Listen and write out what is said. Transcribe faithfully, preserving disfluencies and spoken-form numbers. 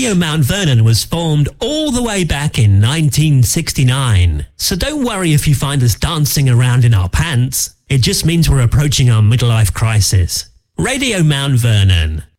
Radio Mount Vernon was formed all the way back in nineteen sixty-nine, so don't worry if you find us dancing around in our pants. It just means we're approaching our midlife crisis. Radio Mount Vernon.